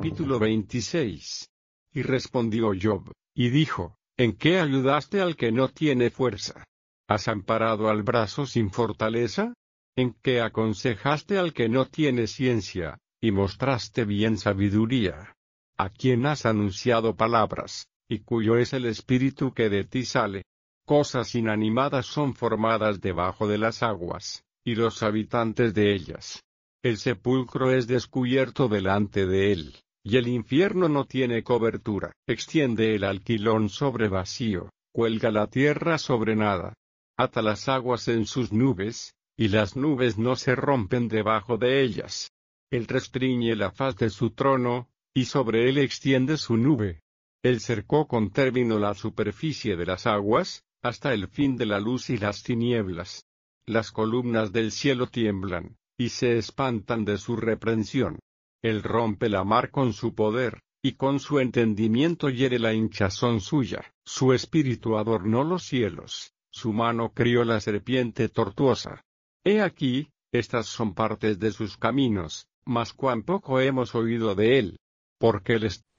Capítulo 26. Y respondió Job, y dijo, ¿en qué ayudaste al que no tiene fuerza? ¿Has amparado al brazo sin fortaleza? ¿En qué aconsejaste al que no tiene ciencia, y mostraste bien sabiduría? ¿A quién has anunciado palabras, y cuyo es el espíritu que de ti sale? Cosas inanimadas son formadas debajo de las aguas, y los habitantes de ellas. El sepulcro es descubierto delante de él, y el infierno no tiene cobertura. Extiende el alquilón sobre vacío, cuelga la tierra sobre nada. Ata las aguas en sus nubes, y las nubes no se rompen debajo de ellas. Él restringe la faz de su trono, y sobre él extiende su nube. Él cercó con término la superficie de las aguas, hasta el fin de la luz y las tinieblas. Las columnas del cielo tiemblan, y se espantan de su reprensión. Él rompe la mar con su poder, y con su entendimiento hiere la hinchazón suya. Su espíritu adornó los cielos, su mano crió la serpiente tortuosa. He aquí, estas son partes de sus caminos, mas cuán poco hemos oído de él. Porque él es